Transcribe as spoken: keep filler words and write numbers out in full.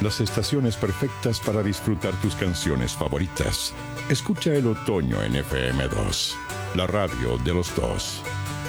las estaciones perfectas para disfrutar tus canciones favoritas. Escucha el otoño en F M dos, la radio de los dos.